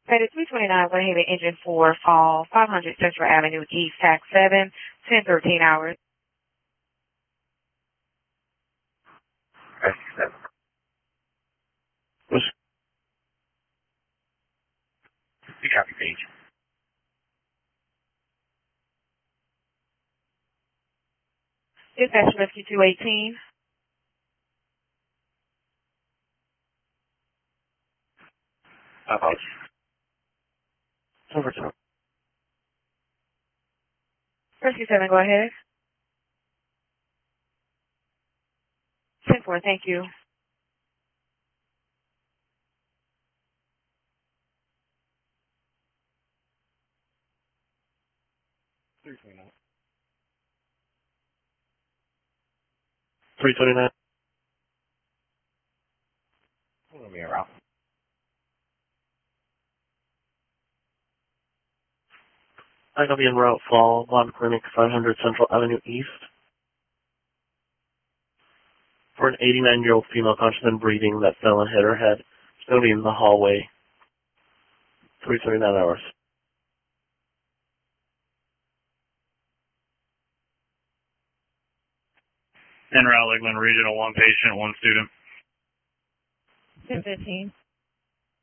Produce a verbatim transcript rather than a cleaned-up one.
Fed three twenty-nine, go ahead and engine four, fall five hundred Central Avenue East, tax seven, ten thirteen hours. Okay, seven. What's the copy page? Dispatch Rescue two eighteen. Apologies. Over to Rescue seven, go ahead. ten four, thank you. three twenty-nine. three twenty-nine. Hold on me around. I'm going to be en route fall, Von Clinic, five hundred Central Avenue East. For an eighty-nine-year-old female conscious and breathing that fell and hit her head. Snowing in the hallway. three twenty-nine hours. En route, Lakeland Regional, one patient, one student. ten fifteen.